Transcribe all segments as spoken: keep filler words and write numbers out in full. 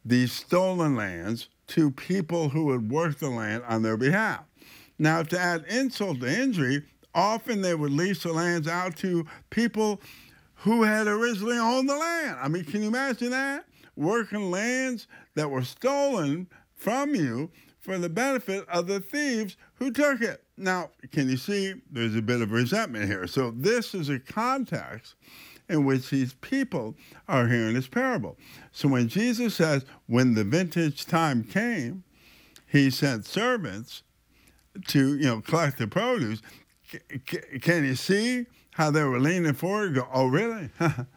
these stolen lands to people who would work the land on their behalf. Now, to add insult to injury, often they would lease the lands out to people who had originally owned the land. I mean, can you imagine that? Working lands that were stolen from you for the benefit of the thieves who took it. Now, can you see there's a bit of resentment here? So this is a context in which these people are hearing this parable. So when Jesus says, when the vintage time came, he sent servants to, you know, collect the produce, c- c- can you see how they were leaning forward? Go, oh, really?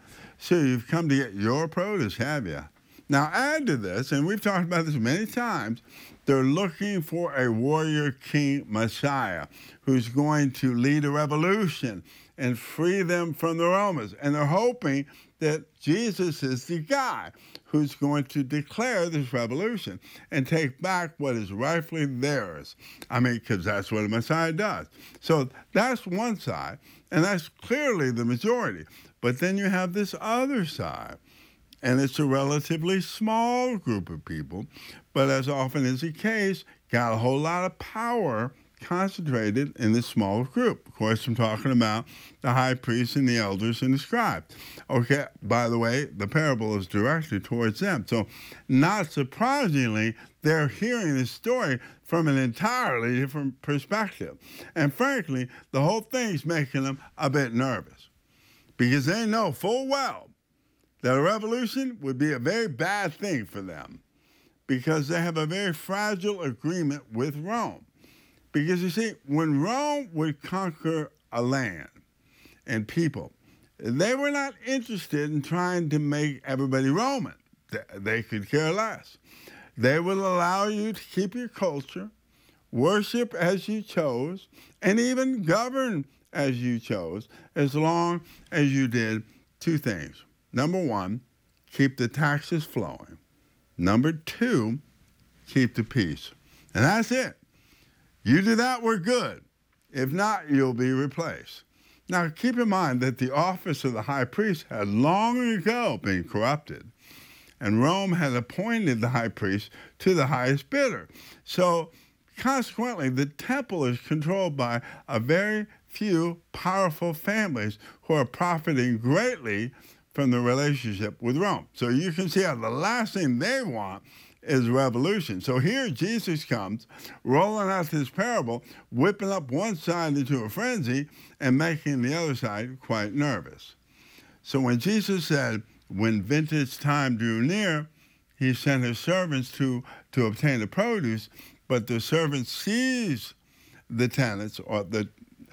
So you've come to get your produce, have you? Now add to this, and we've talked about this many times, they're looking for a warrior king Messiah who's going to lead a revolution and free them from the Romans. And they're hoping that Jesus is the guy who's going to declare this revolution and take back what is rightfully theirs. I mean, because that's what a Messiah does. So that's one side, and that's clearly the majority. But then you have this other side, and it's a relatively small group of people, but as often is the case, got a whole lot of power concentrated in this small group. Of course, I'm talking about the high priests and the elders and the scribes. Okay, by the way, the parable is directed towards them. So not surprisingly, they're hearing this story from an entirely different perspective. And frankly, the whole thing's making them a bit nervous because they know full well that a revolution would be a very bad thing for them because they have a very fragile agreement with Rome. Because you see, when Rome would conquer a land and people, they were not interested in trying to make everybody Roman. They could care less. They would allow you to keep your culture, worship as you chose, and even govern as you chose, as long as you did two things. Number one, keep the taxes flowing. Number two, keep the peace. And that's it. You do that, we're good. If not, you'll be replaced. Now, keep in mind that the office of the high priest had long ago been corrupted, and Rome had appointed the high priest to the highest bidder. So, consequently, the temple is controlled by a very few powerful families who are profiting greatly from the relationship with Rome. So you can see how the last thing they want is revolution. So here Jesus comes, rolling out this parable, whipping up one side into a frenzy and making the other side quite nervous. So when Jesus said, when vintage time drew near, he sent his servants to, to obtain the produce, but the servants seized the tenants, or the,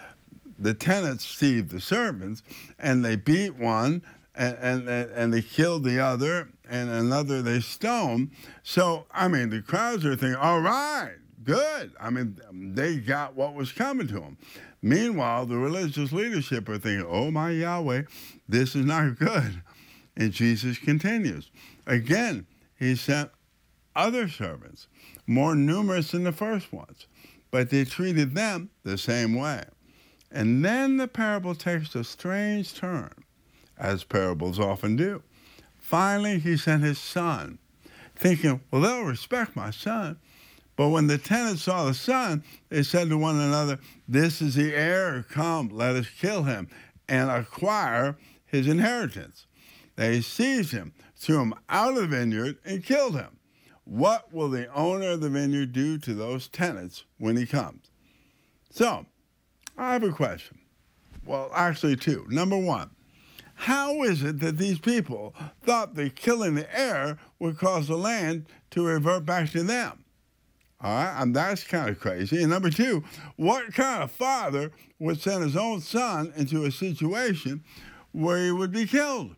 the tenants seized the servants, and they beat one, And, and and they killed the other, and another they stoned. So, I mean, the crowds are thinking, all right, good. I mean, they got what was coming to them. Meanwhile, the religious leadership are thinking, oh, my Yahweh, this is not good. And Jesus continues. Again, he sent other servants, more numerous than the first ones, but they treated them the same way. And then the parable takes a strange turn, as parables often do. Finally, he sent his son, thinking, well, they'll respect my son. But when the tenants saw the son, they said to one another, this is the heir, come, let us kill him and acquire his inheritance. They seized him, threw him out of the vineyard, and killed him. What will the owner of the vineyard do to those tenants when he comes? So, I have a question. Well, actually two. Number one, how is it that these people thought that killing the heir would cause the land to revert back to them? All right, and that's kind of crazy. And number two, what kind of father would send his own son into a situation where he would be killed?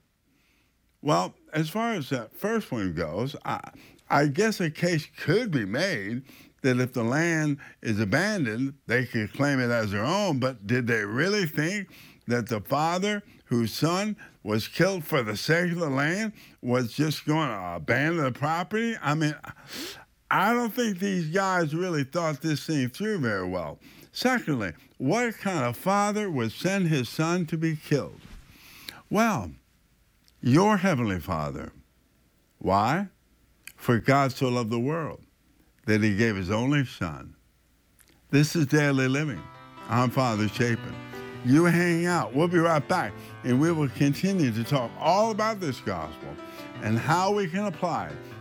Well, as far as that first one goes, I, I guess a case could be made that if the land is abandoned, they could claim it as their own. But did they really think that the father whose son was killed for the sake of the land was just going to abandon the property? I mean, I don't think these guys really thought this thing through very well. Secondly, what kind of father would send his son to be killed? Well, your heavenly Father. Why? For God so loved the world that he gave his only son. This is Daily Living. I'm Father Chapin. You hang out. We'll be right back, and we will continue to talk all about this gospel and how we can apply it